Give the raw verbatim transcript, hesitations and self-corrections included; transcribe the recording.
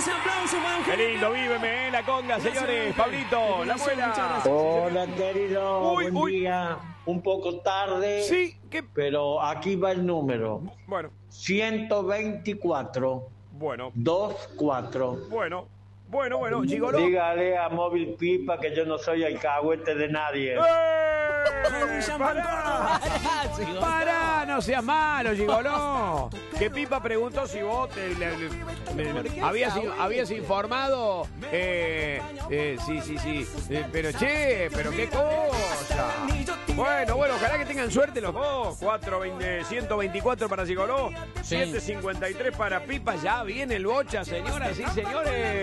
ese aplauso para Eugenio. Qué lindo, víveme, eh, la conga, señores. Pablito, la abuela. Hola, querido. Uy, Buen uy. día. Un poco tarde. Sí, ¿qué? Pero aquí va el número. Bueno, ciento veinticuatro, bueno, veinticuatro. bueno, bueno, bueno, gigoló. Dígale a Móvil Pipa que yo no soy alcahuete de nadie. ¡Eh! ¡Pará! ¡Pará! No seas malo, gigoló. Que Pipa preguntó si vos te, le- le- le- habías, habías informado. Eh, eh, sí, sí, sí. Eh, pero che, pero qué cosa. Bueno, bueno, ojalá que tengan suerte los dos. cuatro veinte, ciento veinticuatro para Gigoló, Sí. ciento cincuenta y tres para Pipa. Ya viene el bocha, señoras y señores.